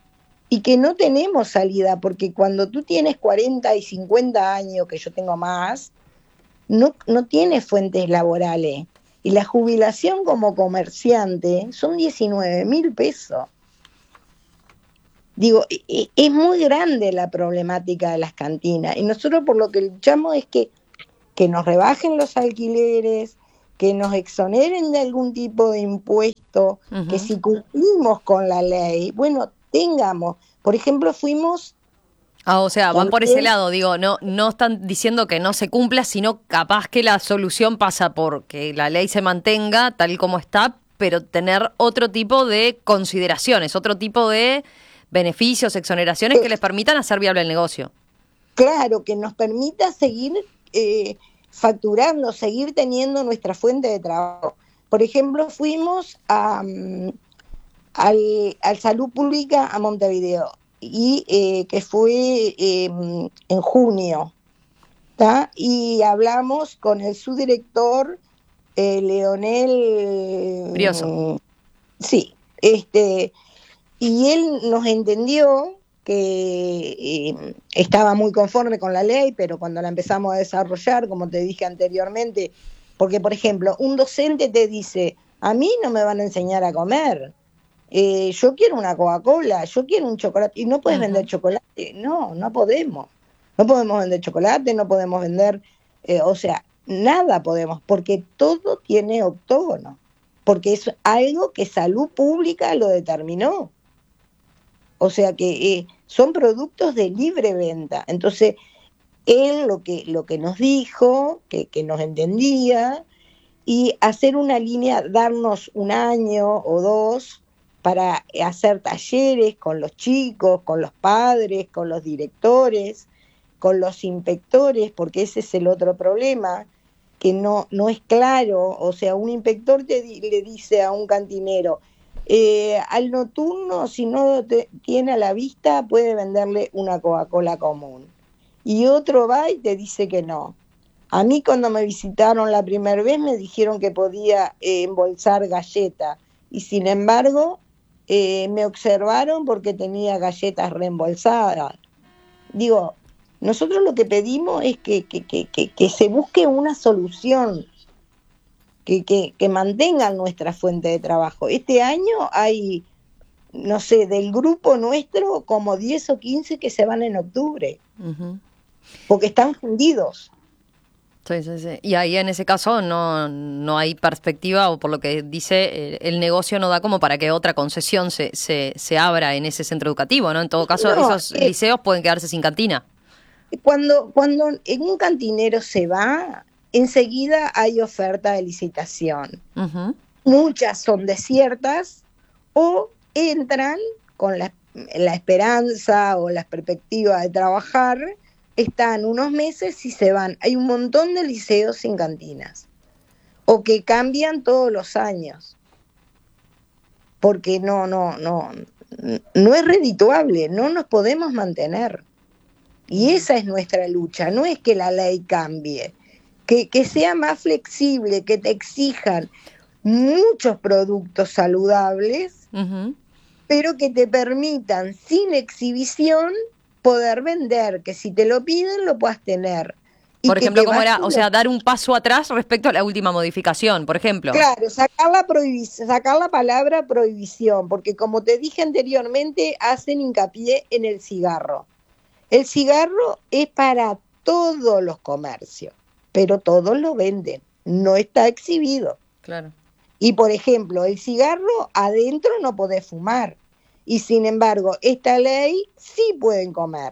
y que no tenemos salida, porque cuando tú tienes cuarenta y cincuenta años, que yo tengo más, no, no tienes fuentes laborales, y la jubilación como comerciante son diecinueve mil pesos. Digo, es muy grande la problemática de las cantinas y nosotros por lo que luchamos es que, que nos rebajen los alquileres, que nos exoneren de algún tipo de impuesto, uh-huh. que si cumplimos con la ley, bueno, tengamos, por ejemplo, fuimos... Ah, o sea, van por ese lado, digo, no no están diciendo que no se cumpla, sino capaz que la solución pasa por que la ley se mantenga tal como está, pero tener otro tipo de consideraciones, otro tipo de beneficios, exoneraciones que les permitan hacer viable el negocio. Claro, que nos permita seguir eh, facturando, seguir teniendo nuestra fuente de trabajo. Por ejemplo, fuimos a, um, al, al Salud Pública a Montevideo, y eh, que fue eh, en junio, ¿tá? Y hablamos con el subdirector eh, Leonel Brioso. Sí, este... Y él nos entendió que eh, estaba muy conforme con la ley, pero cuando la empezamos a desarrollar, como te dije anteriormente, porque, por ejemplo, un docente te dice, a mí no me van a enseñar a comer, eh, yo quiero una Coca-Cola, yo quiero un chocolate, y no puedes uh-huh. vender chocolate, no, no podemos, no podemos vender chocolate, no podemos vender, eh, o sea, nada podemos, porque todo tiene octógono, porque es algo que Salud Pública lo determinó. O sea que eh, son productos de libre venta. Entonces, él lo que, lo que nos dijo, que, que nos entendía, y hacer una línea, darnos un año o dos para hacer talleres con los chicos, con los padres, con los directores, con los inspectores, porque ese es el otro problema, que no, no es claro. O sea, un inspector te, le dice a un cantinero, Eh, al nocturno, si no te, tiene a la vista, puede venderle una Coca-Cola común. Y otro va y te dice que no. A mí cuando me visitaron la primera vez me dijeron que podía eh, embolsar galleta. Y sin embargo, eh, me observaron porque tenía galletas reembolsadas. Digo, nosotros lo que pedimos es que, que, que, que, que se busque una solución. Que, que, que mantengan nuestra fuente de trabajo. Este año hay, no sé, del grupo nuestro como diez o quince que se van en octubre, uh-huh. porque están fundidos. Sí, sí, sí. Y ahí en ese caso no, no hay perspectiva, o por lo que dice, el negocio no da como para que otra concesión se, se, se abra en ese centro educativo, ¿no? En todo caso, no, esos eh, liceos pueden quedarse sin cantina. Cuando, cuando en un cantinero se va... enseguida hay oferta de licitación. Uh-huh. Muchas son desiertas o entran con la, la esperanza o la perspectiva de trabajar, están unos meses y se van. Hay un montón de liceos sin cantinas o que cambian todos los años porque no, no, no, no es redituable, no nos podemos mantener. Y esa es nuestra lucha, no es que la ley cambie. Que, que sea más flexible, que te exijan muchos productos saludables, uh-huh. pero que te permitan sin exhibición poder vender, que si te lo piden lo puedas tener. Por ejemplo, ¿cómo era? O sea, dar un paso atrás respecto a la última modificación, por ejemplo. Claro, sacar la, prohibic- sacar la palabra prohibición, porque como te dije anteriormente, hacen hincapié en el cigarro. El cigarro es para todos los comercios, pero todos lo venden, no está exhibido. Claro. Y por ejemplo, el cigarro adentro no podés fumar, y sin embargo, esta ley sí pueden comer,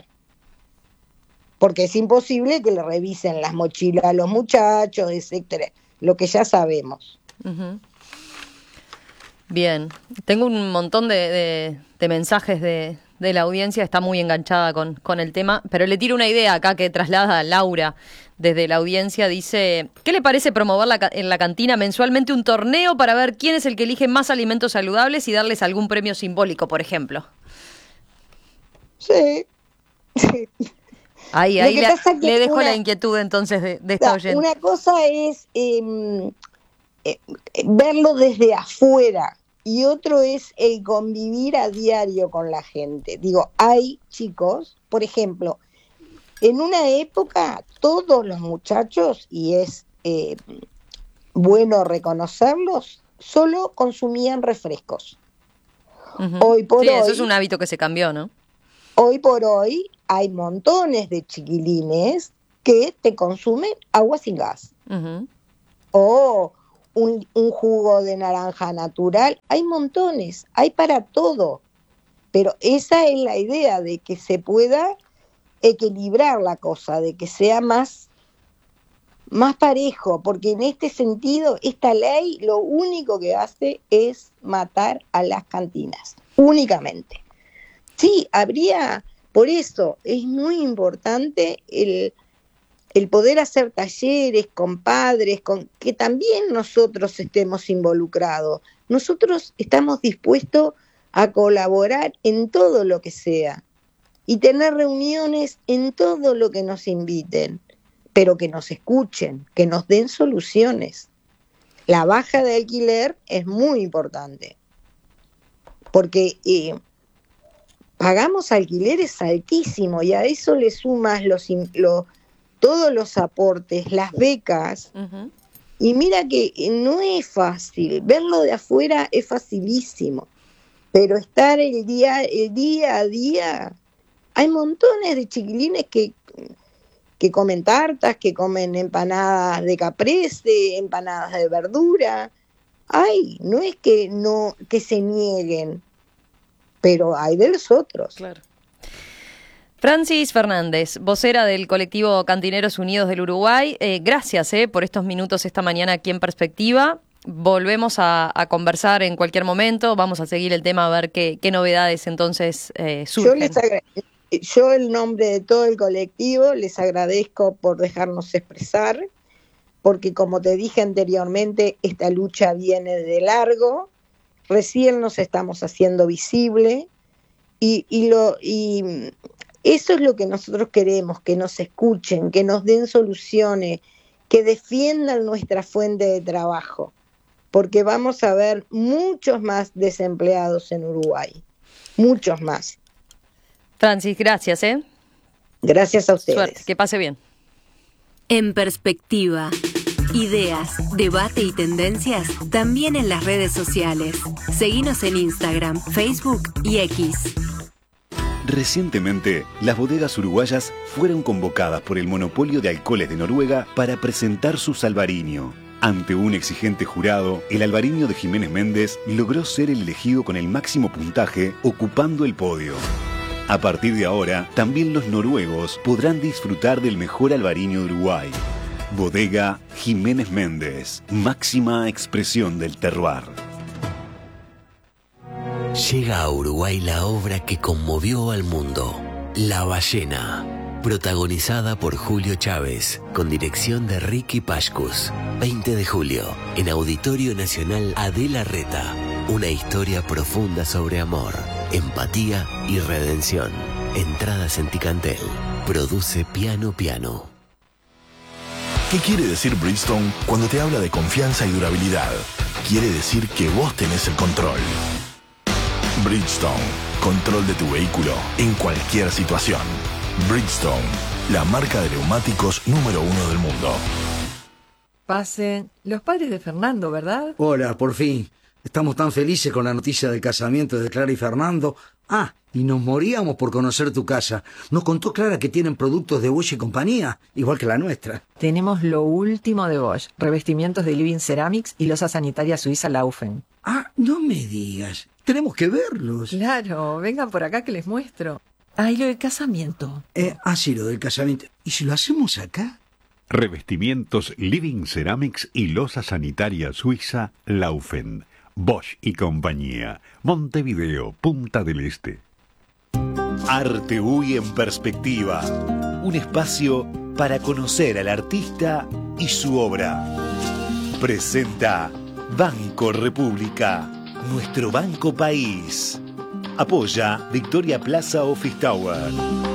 porque es imposible que le revisen las mochilas a los muchachos, etcétera, lo que ya sabemos. Uh-huh. Bien, tengo un montón de, de, de mensajes de, de la audiencia, está muy enganchada con, con el tema, pero le tiro una idea acá que traslada a Laura desde la audiencia. Dice, ¿qué le parece promover la, en la cantina mensualmente un torneo para ver quién es el que elige más alimentos saludables y darles algún premio simbólico, por ejemplo? Sí. Ahí, ahí le, le dejo una, la inquietud entonces de, de esta oyente. Una cosa es eh, eh, verlo desde afuera y otro es el convivir a diario con la gente. Digo, hay chicos, por ejemplo, en una época todos los muchachos, y es eh, bueno reconocerlos, solo consumían refrescos. Uh-huh. Hoy por sí, hoy, eso es un hábito que se cambió, ¿no? hoy por hoy hay montones de chiquilines que te consumen agua sin gas. Uh-huh. O un, un jugo de naranja natural. Hay montones, hay para todo. Pero esa es la idea, de que se pueda equilibrar la cosa, de que sea más, más parejo, porque en este sentido esta ley lo único que hace es matar a las cantinas, únicamente. Sí, habría, por eso es muy importante el, el poder hacer talleres con padres, con que también nosotros estemos involucrados. Nosotros estamos dispuestos a colaborar en todo lo que sea y tener reuniones en todo lo que nos inviten, pero que nos escuchen, que nos den soluciones. La baja de alquiler es muy importante, porque eh, pagamos alquileres altísimos y a eso le sumas los, los, todos los aportes, las becas, uh-huh. Y mira que no es fácil, verlo de afuera es facilísimo. Pero estar el día, el día a día, hay montones de chiquilines que, que comen tartas, que comen empanadas de caprese, empanadas de verdura. Ay, no es que no que se nieguen, pero hay de los otros. Claro. Francis Fernández, vocera del colectivo Cantineros Unidos del Uruguay, eh, gracias eh, por estos minutos esta mañana aquí en Perspectiva. Volvemos a, a conversar en cualquier momento, vamos a seguir el tema a ver qué, qué novedades entonces eh, surgen. Yo, les agra- yo en nombre de todo el colectivo les agradezco por dejarnos expresar, porque como te dije anteriormente, esta lucha viene de largo, recién nos estamos haciendo visible y, y, lo, y eso es lo que nosotros queremos, que nos escuchen, que nos den soluciones, que defiendan nuestra fuente de trabajo. Porque vamos a ver muchos más desempleados en Uruguay, muchos más. Francis, gracias, ¿eh? Gracias a ustedes. Suerte, que pase bien. En Perspectiva, ideas, debate y tendencias también en las redes sociales. Seguinos en Instagram, Facebook y X. Recientemente, las bodegas uruguayas fueron convocadas por el monopolio de alcoholes de Noruega para presentar su Albariño. Ante un exigente jurado, el Albariño de Jiménez Méndez logró ser el elegido con el máximo puntaje, ocupando el podio. A partir de ahora, también los noruegos podrán disfrutar del mejor Albariño de Uruguay. Bodega Jiménez Méndez, máxima expresión del terroir. Llega a Uruguay la obra que conmovió al mundo, La Ballena, protagonizada por Julio Chávez, con dirección de Ricky Pashkus. veinte de julio, en Auditorio Nacional Adela Reta, una historia profunda sobre amor, empatía y redención. Entradas en Ticantel. Produce Piano Piano. ¿Qué quiere decir Bridgestone cuando te habla de confianza y durabilidad? Quiere decir que vos tenés el control. Bridgestone, control de tu vehículo en cualquier situación. Bridgestone, la marca de neumáticos número uno del mundo. Pasen. Los padres de Fernando, ¿verdad? Hola, por fin. Estamos tan felices con la noticia del casamiento de Clara y Fernando. Ah, y nos moríamos por conocer tu casa. Nos contó Clara que tienen productos de Bosch y compañía, igual que la nuestra. Tenemos lo último de Bosch, revestimientos de Living Ceramics y losa sanitaria suiza Laufen. Ah, no me digas. Tenemos que verlos. Claro, vengan por acá que les muestro. Ah, y lo del casamiento. Eh, ah, sí, lo del casamiento. ¿Y si lo hacemos acá? Revestimientos Living Ceramics y losa sanitaria suiza Laufen. Bosch y compañía. Montevideo, Punta del Este. Arte U Y en Perspectiva. Un espacio para conocer al artista y su obra. Presenta Banco República, nuestro banco país. Apoya Victoria Plaza Office Tower.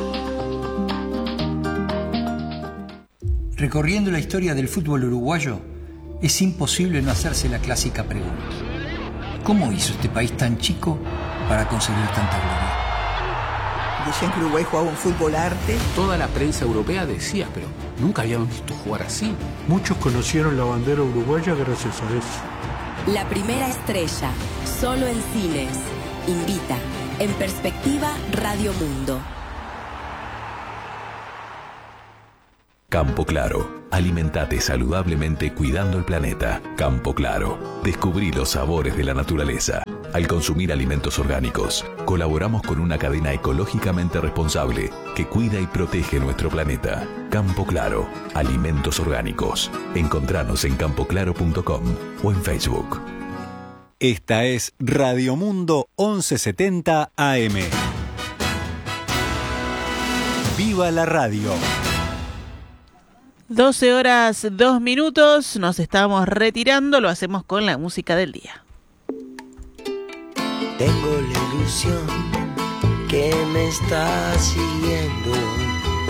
Recorriendo la historia del fútbol uruguayo, es imposible no hacerse la clásica pregunta. ¿Cómo hizo este país tan chico para conseguir tanta gloria? Decían que Uruguay jugaba un fútbol arte. Toda la prensa europea decía, pero nunca habíamos visto jugar así. Muchos conocieron la bandera uruguaya gracias a eso. La primera estrella, solo en cines. Invita En Perspectiva, Radio Mundo. Campo Claro. Alimentate saludablemente cuidando el planeta. Campo Claro. Descubrí los sabores de la naturaleza. Al consumir alimentos orgánicos, colaboramos con una cadena ecológicamente responsable que cuida y protege nuestro planeta. Campo Claro. Alimentos orgánicos. Encontranos en campo claro punto com o en Facebook. Esta es Radio Mundo once setenta A M. ¡Viva la radio! doce horas, dos minutos, nos estamos retirando, lo hacemos con la música del día. Tengo la ilusión que me está siguiendo.